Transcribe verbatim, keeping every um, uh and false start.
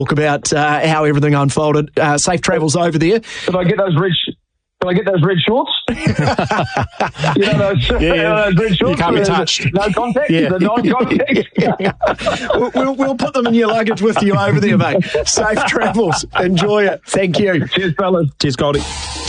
talk about uh, how everything unfolded. Uh, safe travels over there. If I get those red, sh- if I get those red shorts, you know those, yeah, yeah. You know, those red shorts. You can't be touched. No contact. Yeah. The non-contact. we'll, we'll, we'll put them in your luggage with you over there, mate. Safe travels. Enjoy it. Thank you. Cheers, fellas. Cheers, Goldie.